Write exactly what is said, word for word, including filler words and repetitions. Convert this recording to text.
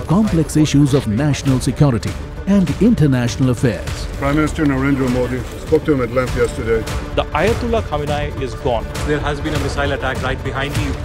complex issues of national security and international affairs. Prime Minister Narendra Modi spoke to him at length yesterday. The Ayatollah Khamenei is gone. There has been a missile attack right behind me.